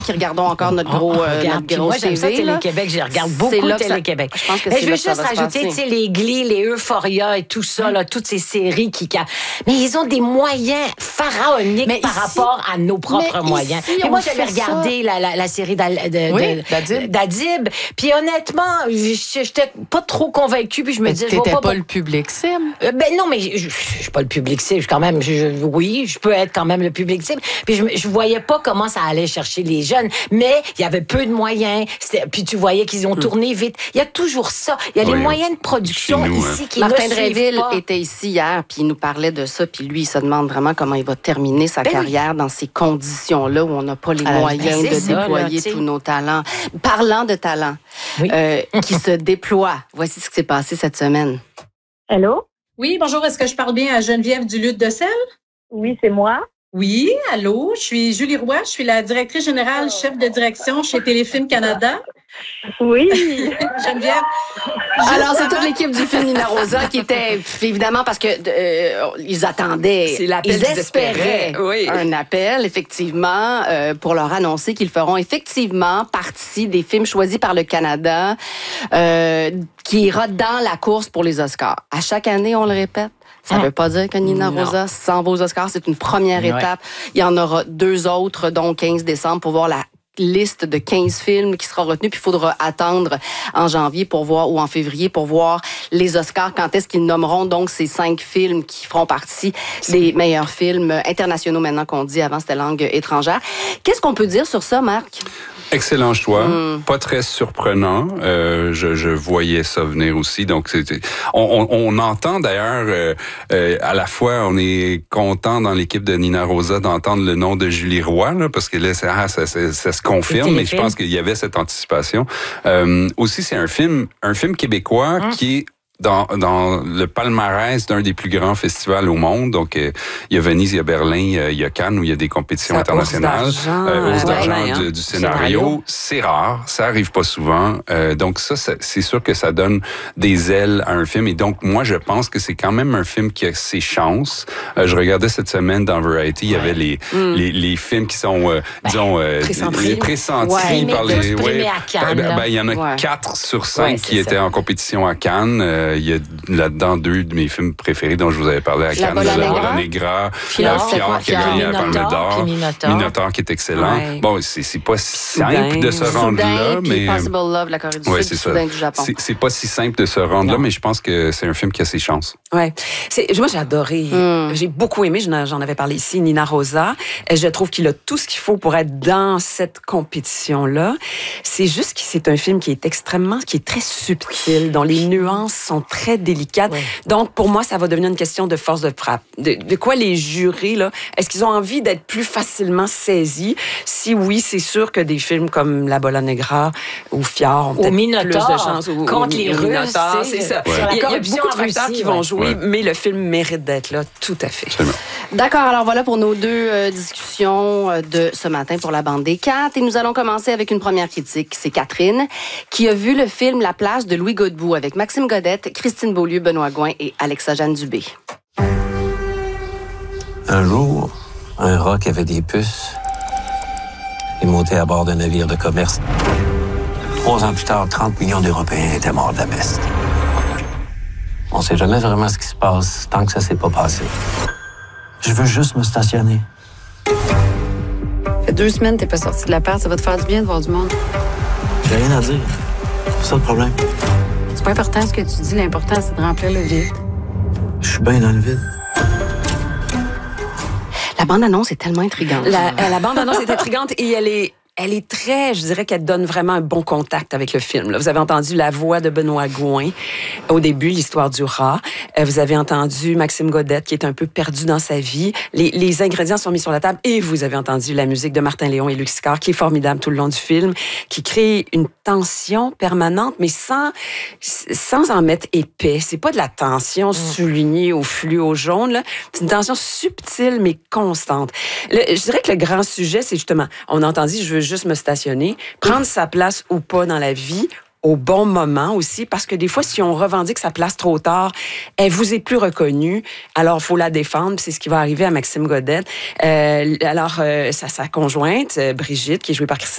qui regardons encore notre gros moi, j'aime ça, Télé-Québec. Je regarde beaucoup Télé-Québec. Je pense que je veux juste rajouter, tu sais, les Glee, les Euphoria et tout ça, là, toutes ces séries mais ils ont des moyens pharaoniques par rapport à nos propres moyens. Puis moi, j'avais regardé la série d'Adib. Puis honnêtement, j'étais pas trop convaincue. Puis je me disais, t'étais pas le public cible? Non, mais je suis pas le public cible. Quand même, oui, je peux être quand même le public cible. Puis je voyais pas comment ça allait chercher les jeunes, mais il y avait peu de moyens. Puis tu voyais qu'ils ont tourné vite. Il y a toujours ça. Il y a les moyens de production ici qui Martin ne suivent Drainville pas. était ici hier, puis il nous parlait de ça, puis lui, il se demande vraiment comment il va terminer sa carrière dans ces conditions-là où on n'a pas les moyens de déployer tous nos talents. Parlant de talents qui se déploient, voici ce qui s'est passé cette semaine. Allô? Oui, bonjour. Est-ce que je parle bien à Geneviève Duluth-Decelles? Oui, c'est moi. Oui, allô. Je suis Julie Roy. Je suis la directrice générale, chef de direction chez Téléfilm Canada. Oui. Geneviève. Alors, c'est toute l'équipe du film Nina Rosa qui était, évidemment, parce que ils attendaient, ils espéraient un appel, effectivement, pour leur annoncer qu'ils feront effectivement partie des films choisis par le Canada, qui ira dans la course pour les Oscars. À chaque année, on le répète. Ça ne veut pas dire que Nina Rosa s'en va aux Oscars. C'est une première étape. Il y en aura 2 autres, dont 15 décembre, pour voir la liste de 15 films qui sera retenue. Puis il faudra attendre en janvier pour voir, ou en février pour voir les Oscars. Quand est-ce qu'ils nommeront donc ces 5 films qui feront partie des meilleurs films internationaux maintenant qu'on dit. Avant, c'était langue étrangère. Qu'est-ce qu'on peut dire sur ça, Marc? Excellent choix. Pas très surprenant. Je voyais ça venir aussi. Donc, on entend d'ailleurs, à la fois, on est content dans l'équipe de Nina Rosa d'entendre le nom de Julie Roy, là, parce que là, ça se confirme, mais je pense qu'il y avait cette anticipation. Aussi, c'est un film québécois qui est dans le palmarès d'un des plus grands festivals au monde. Donc, il y a Venise, il y a Berlin, il y a Cannes, où il y a des compétitions internationales. Hausse d'argent du scénario. C'est rare, ça arrive pas souvent. Donc ça, c'est sûr que ça donne des ailes à un film. Et donc, moi, je pense que c'est quand même un film qui a ses chances. Je regardais cette semaine dans Variety, il y avait les films qui sont, disons, pressentis par les... il y en a 4 sur 5 qui étaient en compétition à Cannes. Il y a là-dedans 2 de mes films préférés dont je vous avais parlé à Cannes. La Bola Negra, Fjord qui a gagné la Palme d'Or, Minotaur qui est excellent. Ouais. Bon, c'est pas si simple de se rendre là, mais Possible Love, la Corée du Sud, c'est Soudain du Japon. C'est pas si simple de se rendre là, mais je pense que c'est un film qui a ses chances. Ouais, moi j'ai adoré, j'ai beaucoup aimé. J'en avais parlé ici, Nina Rosa. Je trouve qu'il a tout ce qu'il faut pour être dans cette compétition-là. C'est juste que c'est un film qui est très subtil, dont les nuances sont très délicates. Ouais. Donc, pour moi, ça va devenir une question de force de frappe. De quoi les jurés, là, est-ce qu'ils ont envie d'être plus facilement saisis? Si oui, c'est sûr que des films comme La Bola Negra ou Fjord ont peut-être plus de chance. Contre les Russes, c'est ça. Ouais. Il y a beaucoup de facteurs qui vont jouer, mais le film mérite d'être là, tout à fait. D'accord, alors voilà pour nos 2 discussions de ce matin pour la bande des 4. Et nous allons commencer avec une première critique. C'est Catherine, qui a vu le film La place de Louis Godbout avec Maxime Godette, Christine Beaulieu, Benoît Gouin et Alexa-Jeanne Dubé. Un jour, un rat qui avait des puces est monté à bord d'un navire de commerce. 3 ans plus tard, 30 millions d'Européens étaient morts de la peste. On ne sait jamais vraiment ce qui se passe tant que ça s'est pas passé. Je veux juste me stationner. Ça fait 2 semaines que t'es pas sorti de l'appart. Ça va te faire du bien de voir du monde. J'ai rien à dire. C'est ça le problème. C'est pas important ce que tu dis. L'important, c'est de remplir le vide. Je suis bien dans le vide. La bande-annonce est tellement intrigante. La bande-annonce est intrigante et elle est très, je dirais qu'elle donne vraiment un bon contact avec le film. Là, vous avez entendu la voix de Benoît Gouin au début, l'histoire du rat. Vous avez entendu Maxime Godette qui est un peu perdu dans sa vie. Les ingrédients sont mis sur la table et vous avez entendu la musique de Martin Léon et Luc Sicard qui est formidable tout le long du film, qui crée une tension permanente, mais sans en mettre épais. C'est pas de la tension soulignée au fluo jaune, là. C'est une tension subtile mais constante. Je dirais que le grand sujet, c'est justement, on a entendu, je veux juste me stationner, prendre sa place ou pas dans la vie, au bon moment aussi, parce que des fois, si on revendique sa place trop tard, elle vous est plus reconnue, alors il faut la défendre, c'est ce qui va arriver à Maxime Godette. Sa conjointe, Brigitte, qui est jouée par